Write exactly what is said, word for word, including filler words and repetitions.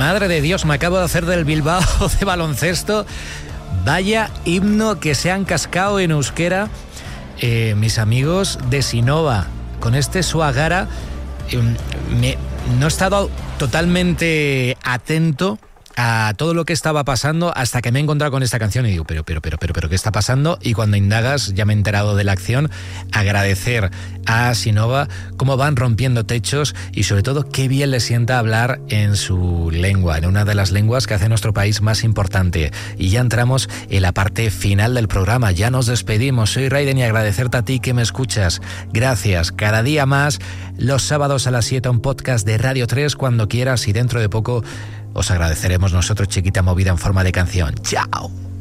Madre de Dios, me acabo de hacer del Bilbao de baloncesto. Vaya himno que se han cascado en euskera eh, mis amigos de Sinova. Con este Suagara eh, me, no he estado totalmente atento a todo lo que estaba pasando hasta que me he encontrado con esta canción y digo, pero, pero, pero, pero, pero, ¿qué está pasando? Y cuando indagas, ya me he enterado de la acción. Agradecer a Sinova cómo van rompiendo techos y sobre todo qué bien le sienta hablar en su lengua, en una de las lenguas que hace nuestro país más importante. Y ya entramos en la parte final del programa, ya nos despedimos. Soy Raiden y agradecerte a ti que me escuchas. Gracias, cada día más, los sábados a las siete un podcast de Radio tres cuando quieras y dentro de poco os agradeceremos nosotros Chiquita Movida en forma de canción. ¡Chao!